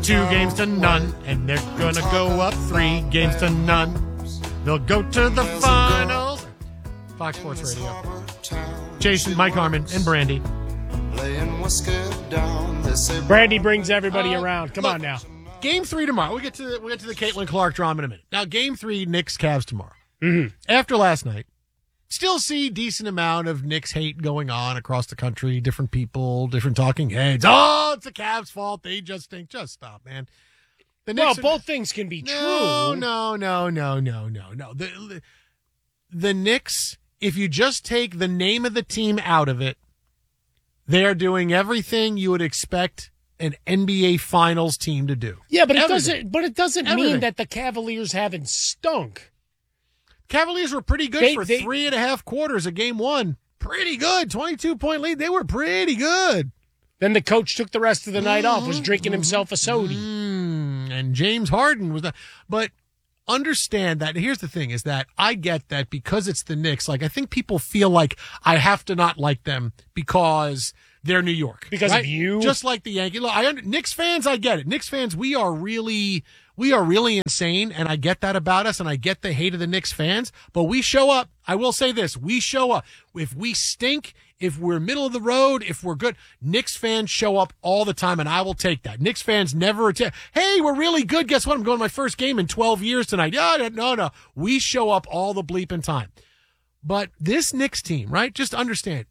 2 games to none, and they're gonna go up 3 games to none. They'll go to the finals. Fox Sports Radio. Jason, Mike Harmon, and Brandy. Brandy brings everybody around. Come on now. Game 3 tomorrow. We'll get to the Caitlin Clark drama in a minute. Now, Game 3, Knicks Cavs tomorrow. Mm-hmm. After last night, still see decent amount of Knicks hate going on across the country. Different people, different talking heads. Oh, it's the Cavs' fault. They just stink. Just stop, man. Both things can be true. No. The Knicks, if you just take the name of the team out of it, they are doing everything you would expect an NBA Finals team to do. Yeah, but it doesn't mean that the Cavaliers haven't stunk. Cavaliers were pretty good for 3.5 quarters of Game 1. Pretty good. 22-point lead. They were pretty good. Then the coach took the rest of the night off, was drinking himself a soda. And James Harden was that. But understand that, here's the thing, is that I get that because it's the Knicks, like I think people feel like I have to not like them because they're New York. Because of you? Just like the Yankees. Look, Knicks fans, I get it. Knicks fans, we are really insane, and I get that about us, and I get the hate of the Knicks fans, but we show up. I will say this, we show up. If we stink, if we're middle of the road, if we're good, Knicks fans show up all the time, and I will take that. Knicks fans never hey, we're really good. Guess what? I'm going to my first game in 12 years tonight. No. We show up all the bleeping time. But this Knicks team, right, just understand,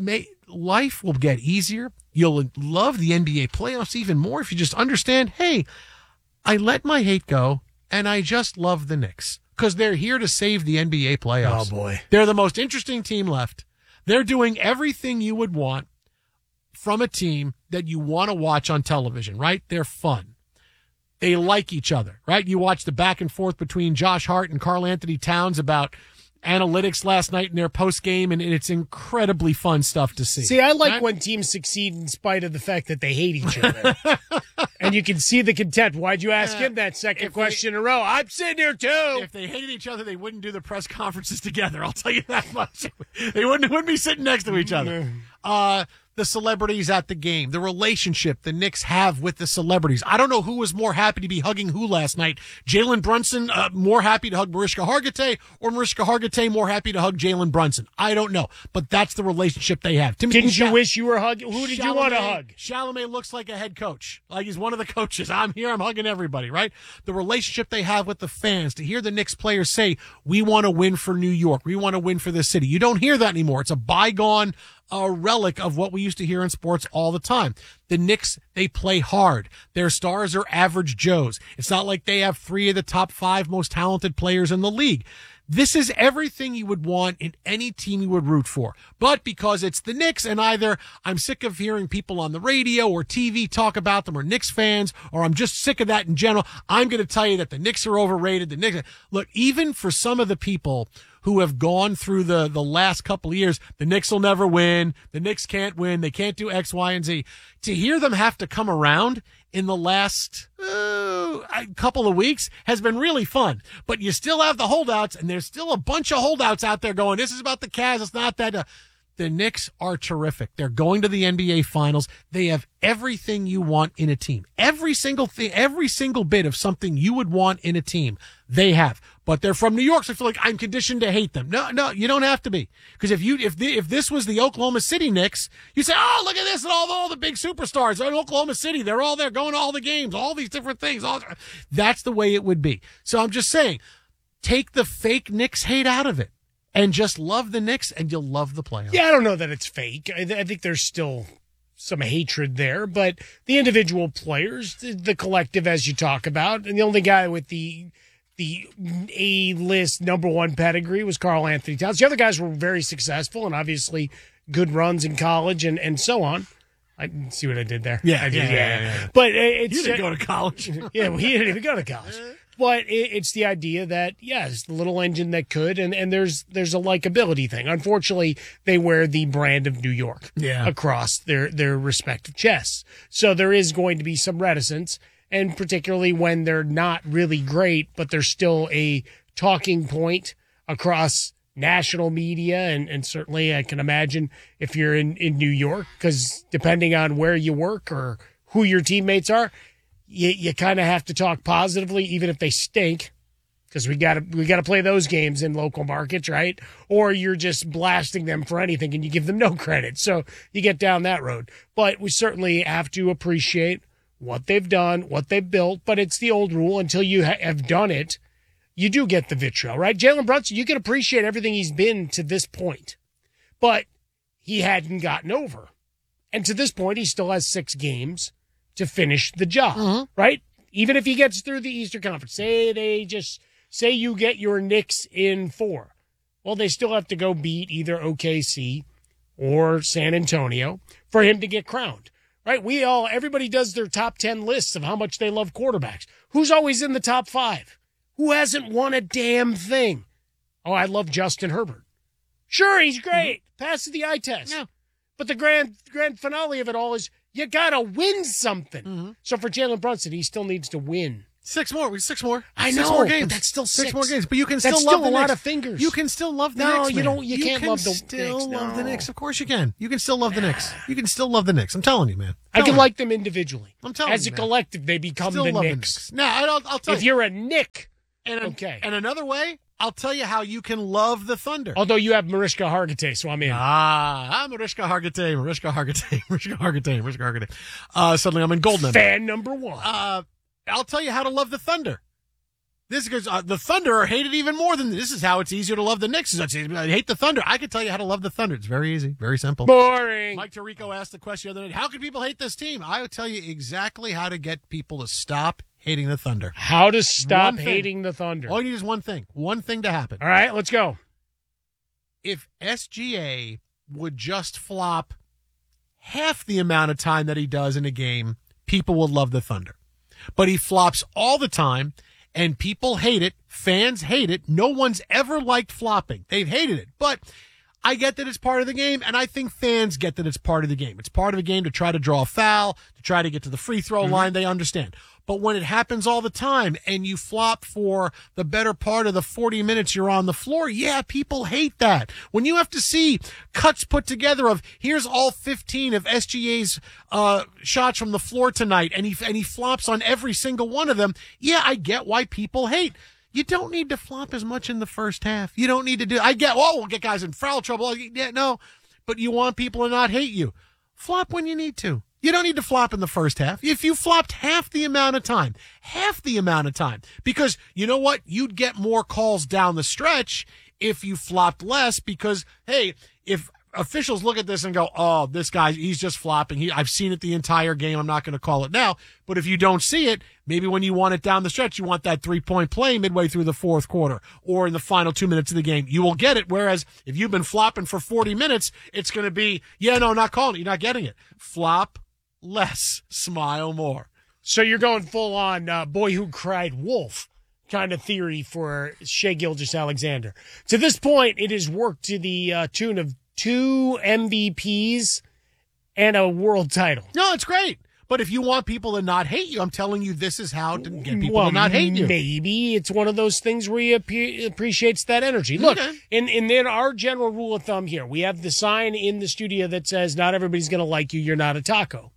life will get easier. You'll love the NBA playoffs even more if you just understand, hey, I let my hate go, and I just love the Knicks because they're here to save the NBA playoffs. Oh, boy. They're the most interesting team left. They're doing everything you would want from a team that you want to watch on television, right? They're fun. They like each other, right? You watch the back and forth between Josh Hart and Karl Anthony Towns about analytics last night in their post game, and it's incredibly fun stuff to see. See, I like when teams succeed in spite of the fact that they hate each other. And you can see the contempt. Why'd you ask him that second question in a row? I'm sitting here too. If they hated each other, they wouldn't do the press conferences together. I'll tell you that much. They wouldn't be sitting next to each other. The celebrities at the game, the relationship the Knicks have with the celebrities. I don't know who was more happy to be hugging who last night. Jalen Brunson more happy to hug Mariska Hargitay, or Mariska Hargitay more happy to hug Jalen Brunson. I don't know, but that's the relationship they have. Didn't you wish you were hugging? Who did you want to hug? Chalamet looks like a head coach, like he's one of the coaches. I'm here, I'm hugging everybody, right? The relationship they have with the fans, to hear the Knicks players say, we want to win for New York, we want to win for this city. You don't hear that anymore. It's a bygone relic of what we used to hear in sports all the time. The Knicks, they play hard. Their stars are average Joes. It's not like they have 3 of the top 5 most talented players in the league. This is everything you would want in any team you would root for. But because it's the Knicks, and either I'm sick of hearing people on the radio or TV talk about them, or Knicks fans, or I'm just sick of that in general, I'm going to tell you that the Knicks are overrated. The Knicks, look, even for some of the people who have gone through the last couple of years, the Knicks will never win, the Knicks can't win, they can't do X, Y, and Z. To hear them have to come around in the last couple of weeks has been really fun. But you still have the holdouts, and there's still a bunch of holdouts out there going, this is about the Cavs, it's not that. The Knicks are terrific. They're going to the NBA Finals. They have everything you want in a team. Every single thing, every single bit of something you would want in a team, they have. But they're from New York, so I feel like I'm conditioned to hate them. No, you don't have to be. Because if this was the Oklahoma City Knicks, you say, oh, look at this, and all the big superstars are in Oklahoma City. They're all there going to all the games, all these different things. That's the way it would be. So I'm just saying, take the fake Knicks hate out of it. And just love the Knicks, and you'll love the playoffs. Yeah, I don't know that it's fake. I think there's still some hatred there, but the individual players, the collective, as you talk about, and the only guy with the A-list #1 pedigree was Karl Anthony Towns. The other guys were very successful and obviously good runs in college and so on. I see what I did there. Yeah, I did, yeah. But it's, you didn't go to college. Yeah, well, he didn't even go to college. But it's the idea that, it's the little engine that could, and there's a likability thing. Unfortunately, they wear the brand of New York across their respective chests. So there is going to be some reticence, and particularly when they're not really great, but they're still a talking point across national media, and certainly I can imagine if you're in New York, because depending on where you work or who your teammates are, you kind of have to talk positively, even if they stink, because we got to play those games in local markets, right? Or you're just blasting them for anything and you give them no credit. So you get down that road. But we certainly have to appreciate what they've done, what they've built. But it's the old rule: until you have done it, you do get the vitriol, right? Jalen Brunson, you can appreciate everything he's been to this point, but he hadn't gotten over. And to this point, he still has 6 games to finish the job, right? Even if he gets through the Eastern Conference, say you get your Knicks in 4. Well, they still have to go beat either OKC or San Antonio for him to get crowned, right? Everybody does their top 10 lists of how much they love quarterbacks. Who's always in the top 5? Who hasn't won a damn thing? Oh, I love Justin Herbert. Sure, he's great. Passes the eye test. Yeah. But the grand finale of it all is you got to win something. So for Jalen Brunson, he still needs to win. 6 more. 6 more. I 6 know, more games. but that's still 6 more games. But you can that's still love still the a lot Knicks. of fingers. You can still love the No, Knicks. you man. don't. You can't love the still Knicks. love the No. Knicks. Of course you can. You can still love the Knicks. You can still love the Knicks. I'm telling you, man. I can like them individually. I'm telling As you, a man. collective, they become Still the love Knicks. The Knicks. Now, I'll tell If you. you're a Knick, And okay. And another way, I'll tell you how you can love the Thunder. Although you have Mariska Hargitay, so I'm in. I'm Mariska Hargitay. Suddenly I'm in Goldman. Fan number 1. I'll tell you how to love the Thunder. This is because the Thunder are hated even more than this. This is how it's easier to love the Knicks. I hate the Thunder. I can tell you how to love the Thunder. It's very easy, very simple. Boring. Mike Tirico asked the question the other night, how can people hate this team? I would tell you exactly how to get people to stop hating the Thunder. How to stop hating the Thunder. All you need is one thing. One thing to happen. All right, let's go. If SGA would just flop half the amount of time that he does in a game, people will love the Thunder. But he flops all the time, and people hate it. Fans hate it. No one's ever liked flopping. They've hated it. But I get that it's part of the game, and I think fans get that it's part of the game. It's part of the game to try to draw a foul, to try to get to the free throw line. They understand. But when it happens all the time and you flop for the better part of the 40 minutes you're on the floor, yeah, people hate that. When you have to see cuts put together of here's all 15 of SGA's shots from the floor tonight, and he flops on every single one of them, yeah, I get why people hate. You don't need to flop as much in the first half. You don't need to do. We'll get guys in foul trouble. Yeah, no, but you want people to not hate you. Flop when you need to. You don't need to flop in the first half. If you flopped half the amount of time, because you know what? You'd get more calls down the stretch if you flopped less because, hey, if officials look at this and go, oh, this guy, he's just flopping. I've seen it the entire game. I'm not going to call it now. But if you don't see it, maybe when you want it down the stretch, you want that 3-point play midway through the fourth quarter or in the final 2 minutes of the game. You will get it. Whereas if you've been flopping for 40 minutes, it's going to be, not calling it. You're not getting it. Flop less, smile more. So you're going full on boy who cried wolf kind of theory for Shai Gilgeous-Alexander. To this point, it has worked to the tune of 2 MVPs and a world title. No, it's great. But if you want people to not hate you, I'm telling you this is how to get people to not hate you. Maybe it's one of those things where he appreciates that energy. Look, in our general rule of thumb here, we have the sign in the studio that says not everybody's going to like you. You're not a taco.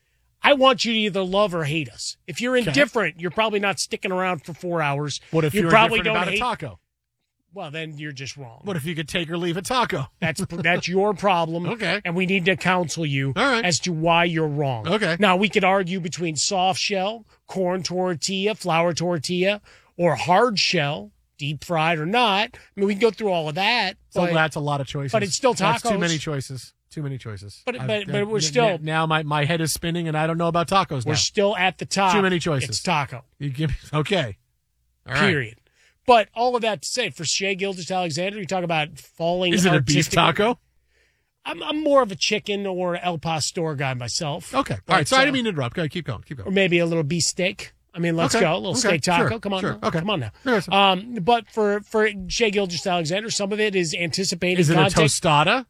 I want you to either love or hate us. If you're indifferent, you're probably not sticking around for 4 hours. What if you're probably indifferent don't about hate a taco? Well, then you're just wrong. What if you could take or leave a taco? That's your problem. Okay. And we need to counsel you as to why you're wrong. Okay. Now, we could argue between soft shell, corn tortilla, flour tortilla, or hard shell, deep fried or not. I mean, we can go through all of that. So that's a lot of choices. But it's still tacos. That's too many choices. But we're still. Now my head is spinning and I don't know about tacos now. We're still at the top. Too many choices. It's taco. You give me, okay. All right. Period. But all of that to say, for Shai Gilgeous-Alexander, you talk about falling. Is it a beef taco? I'm more of a chicken or El Pastor guy myself. Okay. All right. Sorry, I didn't mean to interrupt. Go, keep going. Or maybe a little beef steak. I mean, let's go. A little steak taco. Sure. Come on now. Okay. Come on now. But for Shai Gilgeous-Alexander, some of it is anticipated. Is it context. a tostada?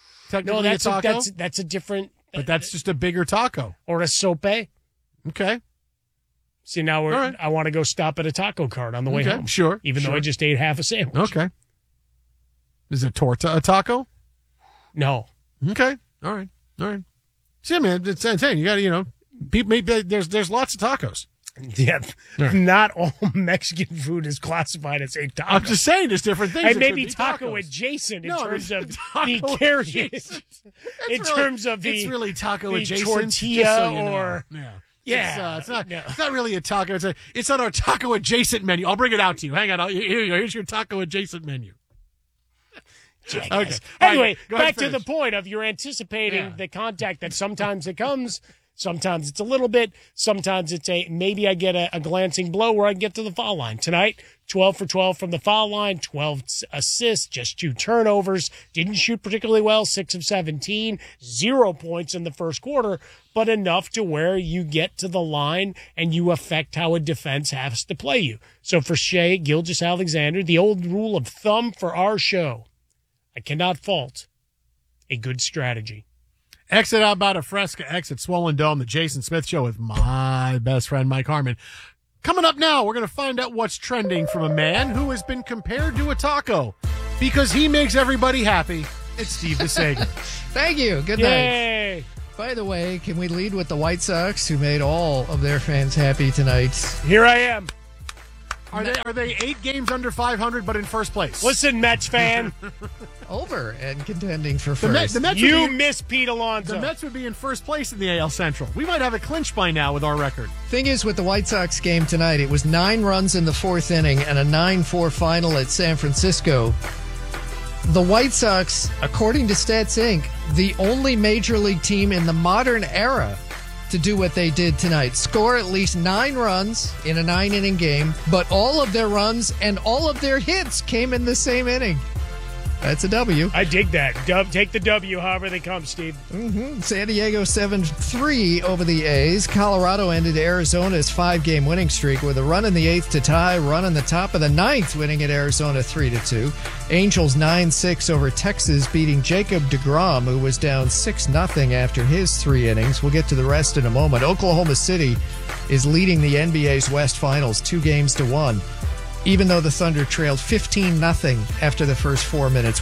No, that's a taco? that's a different. But that's just a bigger taco. Or a sope. Okay. See, now I want to go stop at a taco cart on the way home. Sure. Even though I just ate half a sandwich. Okay. Is a torta a taco? No. Okay. All right. See, man, it's insane. You got to, maybe there's lots of tacos. Yeah, not all Mexican food is classified as a taco. I'm just saying there's different things. And maybe taco adjacent in terms of the carriers. Terms of it's really taco adjacent tortilla so you know. or It's not really a taco. It's on our taco adjacent menu. I'll bring it out to you. Hang on. Here you go. Here's your taco adjacent menu. Okay. Anyway, back to the point of you're anticipating the contact that sometimes it comes. Sometimes it's a little bit. Sometimes it's maybe I get a glancing blow where I can get to the foul line. Tonight, 12 for 12 from the foul line, 12 assists, just 2 turnovers. Didn't shoot particularly well, 6 of 17, 0 points in the first quarter, but enough to where you get to the line and you affect how a defense has to play you. So for Shai Gilgeous-Alexander, the old rule of thumb for our show, I cannot fault a good strategy. Exit out about a Fresca, exit Swollen Dome, the Jason Smith Show with my best friend, Mike Harmon. Coming up now, we're going to find out what's trending from a man who has been compared to a taco because he makes everybody happy. It's Steve DeSager. Thank you. Good night. By the way, can we lead with the White Sox, who made all of their fans happy tonight? Here I am. Are they 8 games under 500 but in first place? Listen, Mets fan. Over and contending for first. The Mets you miss Pete Alonso. The Mets would be in first place in the AL Central. We might have it clinched by now with our record. Thing is, with the White Sox game tonight, it was 9 runs in the 4th inning and a 9-4 final at San Francisco. The White Sox, according to Stats Inc., the only major league team in the modern era to do what they did tonight. Score at least 9 runs in a 9-inning game, but all of their runs and all of their hits came in the same inning. That's a W. I dig that. Take the W however they come, Steve. San Diego 7-3 over the A's. Colorado ended Arizona's 5-game winning streak with a run in the 8th to tie, run in the top of the 9th, winning at Arizona 3-2. Angels 9-6 over Texas, beating Jacob deGrom, who was down 6-0 after his 3 innings. We'll get to the rest in a moment. Oklahoma City is leading the NBA's West Finals 2-1. Even though the Thunder trailed 15-0 after the first 4 minutes.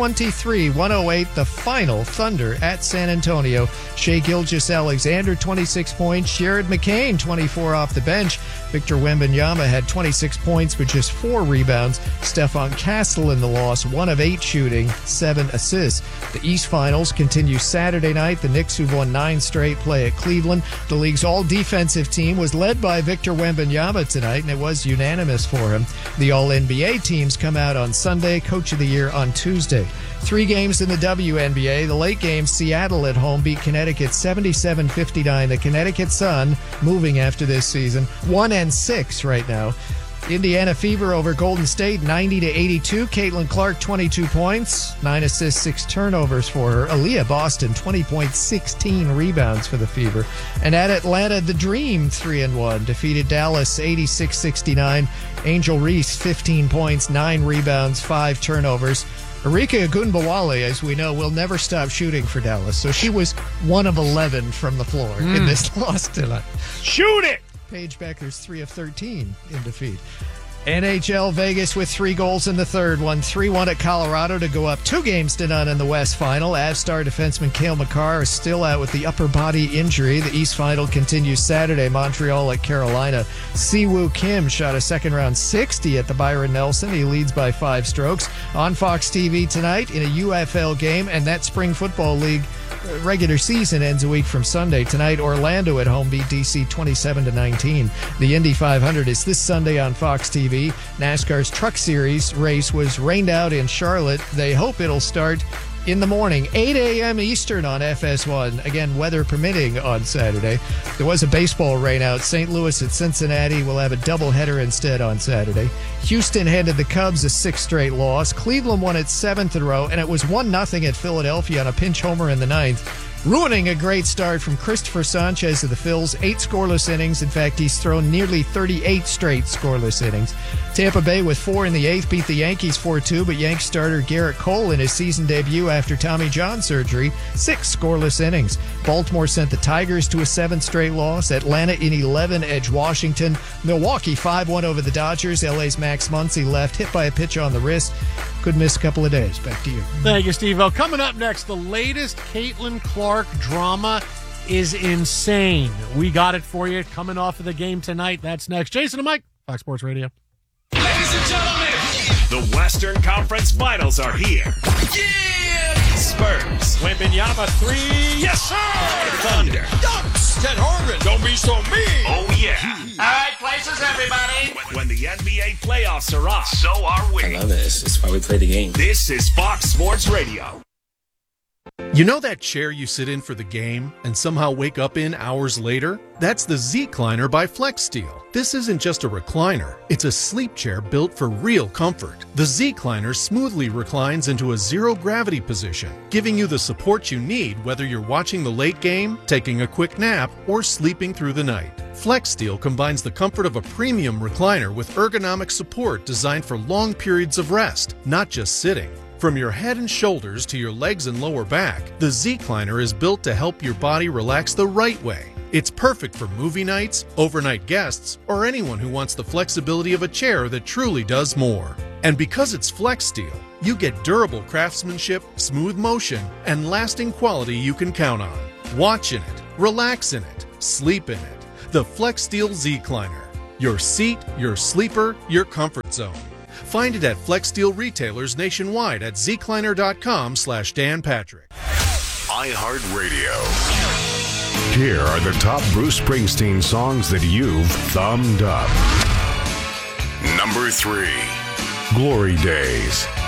123-108, the final. Thunder at San Antonio. Shai Gilgeous-Alexander, 26 points. Jared McCain, 24 off the bench. Victor Wembanyama had 26 points with just 4 rebounds. Stephon Castle in the loss, 1 of 8 shooting, 7 assists. The East Finals continue Saturday night. The Knicks, who've won 9 straight, play at Cleveland. The league's all-defensive team was led by Victor Wembanyama tonight, and it was unanimous for him. The All-NBA teams come out on Sunday, Coach of the Year on Tuesday. 3 games in the WNBA. The late game, Seattle at home beat Connecticut 77-59. The Connecticut Sun, moving after this season, 1-6 right now. Indiana Fever over Golden State, 90-82. Caitlin Clark, 22 points, 9 assists, 6 turnovers for her. Aaliyah Boston, 20 points, 16 rebounds for the Fever. And at Atlanta, the Dream, 3-1, defeated Dallas 86-69. Angel Reese, 15 points, 9 rebounds, 5 turnovers. Arika Ogunbowale, as we know, will never stop shooting for Dallas, so she was 1 of 11 from the floor in this loss tonight. Shoot it! Paige Becker's 3 of 13 in defeat. NHL Vegas with 3 goals in the third, won 3-1 at Colorado to go up 2-0 in the West Final. Avs defenseman Cale Makar is still out with the upper body injury. The East Final continues Saturday, Montreal at Carolina. Siwoo Kim shot a second-round 60 at the Byron Nelson. He leads by 5 strokes. On Fox TV tonight in a UFL game, and that Spring Football League regular season ends a week from Sunday. Tonight, Orlando at home beat DC 27-19. The Indy 500 is this Sunday on Fox TV. NASCAR's Truck Series race was rained out in Charlotte. They hope it'll start in the morning, 8 a.m. Eastern on FS1. Again, weather permitting on Saturday. There was a baseball rainout. St. Louis at Cincinnati will have a doubleheader instead on Saturday. Houston handed the Cubs a 6th straight loss. Cleveland won its 7th in a row, and it was 1-0 at Philadelphia on a pinch homer in the 9th. Ruining a great start from Christopher Sanchez of the Phils. 8 scoreless innings. In fact, he's thrown nearly 38 straight scoreless innings. Tampa Bay with 4 in the 8th beat the Yankees 4-2, but Yanks starter Garrett Cole in his season debut after Tommy John surgery, 6 scoreless innings. Baltimore sent the Tigers to a 7th straight loss. Atlanta in 11 edged Washington. Milwaukee 5-1 over the Dodgers. LA's Max Muncy left, hit by a pitch on the wrist. Could miss a couple of days. Back to you. Thank you, Steve-O. Coming up next, the latest Caitlin Clark drama is insane. We got it for you coming off of the game tonight. That's next. Jason and Mike, Fox Sports Radio. Ladies and gentlemen, the Western Conference Finals are here. Yeah! Spurs. Wembanyama 3. Yes, sir! Thunder. Dunks. Ted Harden. Don't be so mean. Oh, yeah. All right, places, everybody. When the NBA playoffs are on, so are we. I love it. It's why we play the game. This is Fox Sports Radio. You know that chair you sit in for the game and somehow wake up in hours later? That's the Z-Cliner by FlexSteel. This isn't just a recliner. It's a sleep chair built for real comfort. The Z-Cliner smoothly reclines into a zero-gravity position, giving you the support you need whether you're watching the late game, taking a quick nap, or sleeping through the night. FlexSteel combines the comfort of a premium recliner with ergonomic support designed for long periods of rest, not just sitting. From your head and shoulders to your legs and lower back, the Z-Cliner is built to help your body relax the right way. It's perfect for movie nights, overnight guests, or anyone who wants the flexibility of a chair that truly does more. And because it's FlexSteel, you get durable craftsmanship, smooth motion, and lasting quality you can count on. Watch in it, relax in it, sleep in it. The FlexSteel Z-Cliner. Your seat, your sleeper, your comfort zone. Find it at FlexSteel retailers nationwide at zcliner.com/Dan Patrick. iHeartRadio. Here are the top Bruce Springsteen songs that you've thumbed up. Number 3, Glory Days.